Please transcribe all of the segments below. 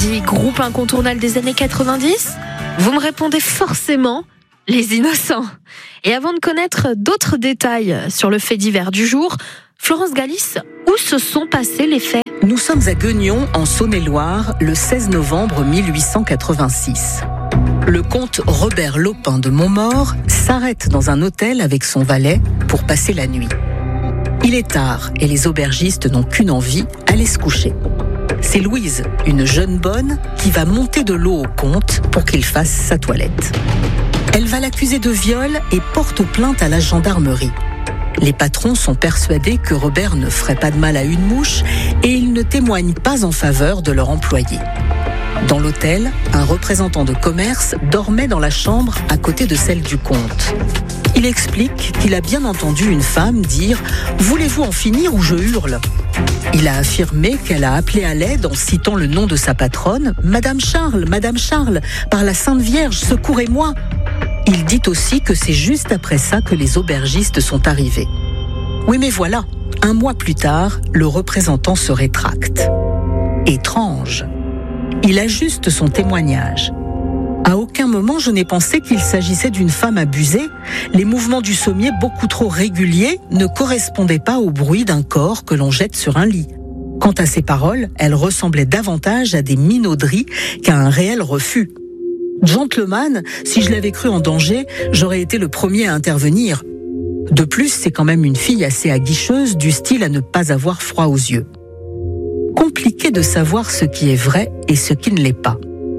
dit groupe incontournable des années 90 ? Vous me répondez forcément Les Innocents. Et avant de connaître d'autres détails sur le fait divers du jour, Florence Galis, où se sont passés les faits ? Nous sommes à Gueugnon, en Saône-et-Loire, le 16 novembre 1886. Le comte Robert Lopin de Montmaur s'arrête dans un hôtel avec son valet pour passer la nuit. Il est tard et les aubergistes n'ont qu'une envie, aller se coucher. C'est Louise, une jeune bonne, qui va monter de l'eau au comte pour qu'il fasse sa toilette. Elle va l'accuser de viol et porte plainte à la gendarmerie. Les patrons sont persuadés que Robert ne ferait pas de mal à une mouche et ils ne témoignent pas en faveur de leur employé. Dans l'hôtel, un représentant de commerce dormait dans la chambre à côté de celle du comte. Il explique qu'il a bien entendu une femme dire « Voulez-vous en finir ou je hurle ?» Il a affirmé qu'elle a appelé à l'aide en citant le nom de sa patronne « Madame Charles, par la Sainte Vierge, secourez-moi !» Il dit aussi que c'est juste après ça que les aubergistes sont arrivés. Oui, mais voilà, un mois plus tard, le représentant se rétracte. Étrange. Il ajuste son témoignage. À aucun moment je n'ai pensé qu'il s'agissait d'une femme abusée. Les mouvements du sommier, beaucoup trop réguliers, ne correspondaient pas au bruit d'un corps que l'on jette sur un lit. Quant à ses paroles, elles ressemblaient davantage à des minauderies qu'à un réel refus. Gentleman, si je l'avais cru en danger, j'aurais été le premier à intervenir. De plus, c'est quand même une fille assez aguicheuse, du style à ne pas avoir froid aux yeux. Compliqué de savoir ce qui est vrai et ce qui ne l'est pas.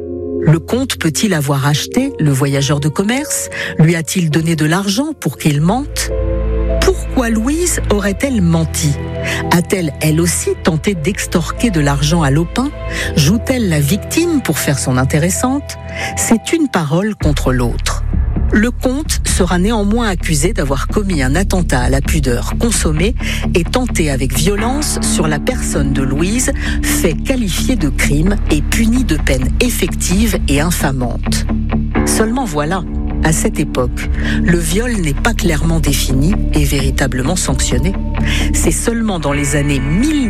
Le comte peut-il avoir acheté le voyageur de commerce ? Lui a-t-il donné de l'argent pour qu'il mente ? Pourquoi Louise aurait-elle menti ? A-t-elle, elle aussi, tenté d'extorquer de l'argent à Lopin ? Joue-t-elle la victime pour faire son intéressante ? C'est une parole contre l'autre. Le comte sera néanmoins accusé d'avoir commis un attentat à la pudeur consommé et tenté avec violence sur la personne de Louise, fait qualifié de crime et puni de peine effective et infamante. Seulement voilà, à cette époque, le viol n'est pas clairement défini et véritablement sanctionné. C'est seulement dans les années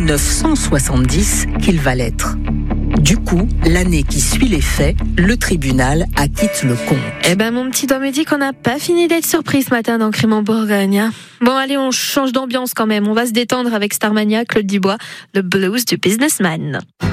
1970 qu'il va l'être. Du coup, l'année qui suit les faits, le tribunal acquitte le comte. Eh ben, mon petit doigt me dit qu'on n'a pas fini d'être surpris ce matin dans Crime en Bourgogne. Bon, allez, on change d'ambiance quand même. On va se détendre avec Starmania, Claude Dubois, le blues du businessman.